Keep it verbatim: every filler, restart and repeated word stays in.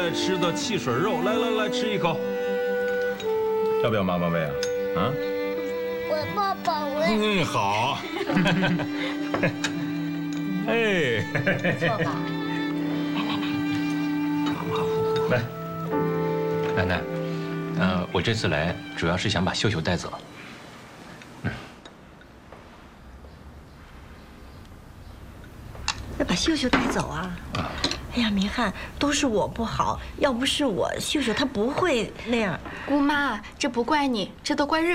爱吃的汽水肉，来来来，吃一口。要不要妈妈喂啊？啊？ 我爸爸喂。 嗯，好。哎， 不错吧？ 来来来，来，奶奶，呃，我这次来主要是想把秀秀带走。 要把秀秀带走啊？啊！哎呀，明翰，都是我不好，要不是我，秀秀她不会那样。 姑妈，这不怪你，这都怪日